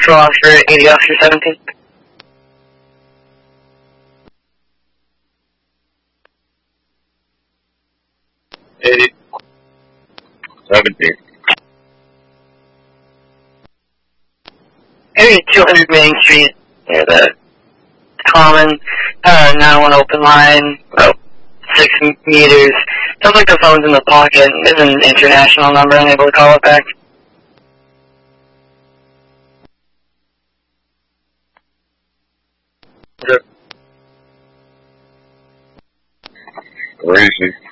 for Officer 80 Officer 17. 80. 17. Area 200 Main Street, near the common, 9-1 open line, about 6 meters. Sounds like the phone's in the pocket. There's an international number, unable to call it back. Good. Where is he?